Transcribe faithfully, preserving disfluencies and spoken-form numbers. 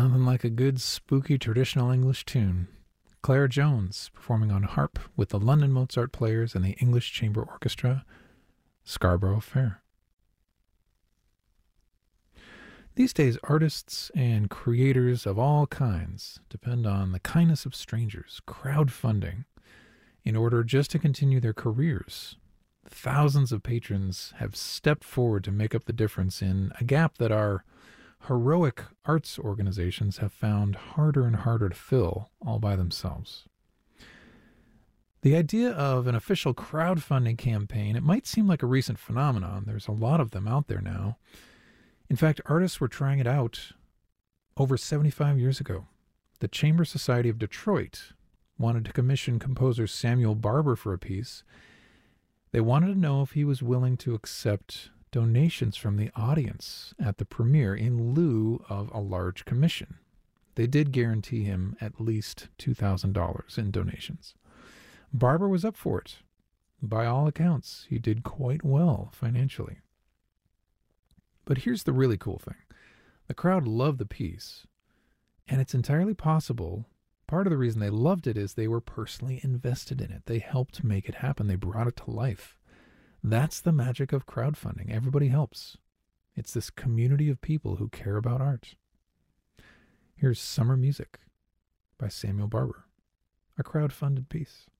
Nothing like a good, spooky, traditional English tune. Clara Jones performing on harp with the London Mozart Players and the English Chamber Orchestra, Scarborough Fair. These days, artists and creators of all kinds depend on the kindness of strangers, crowdfunding, in order just to continue their careers. Thousands of patrons have stepped forward to make up the difference in a gap that our heroic arts organizations have found harder and harder to fill all by themselves. The idea of an official crowdfunding campaign, it might seem like a recent phenomenon. There's a lot of them out there now. In fact, artists were trying it out over seventy-five years ago. The Chamber Society of Detroit wanted to commission composer Samuel Barber for a piece. They wanted to know if he was willing to accept donations from the audience at the premiere in lieu of a large commission. They did guarantee him at least two thousand dollars in donations. Barber was up for it. By all accounts, he did quite well financially. But here's the really cool thing. The crowd loved the piece, and it's entirely possible part of the reason they loved it is they were personally invested in it. They helped make it happen. They brought it to life. That's the magic of crowdfunding. Everybody helps. It's this community of people who care about art. Here's Summer Music by Samuel Barber, a crowd-funded piece.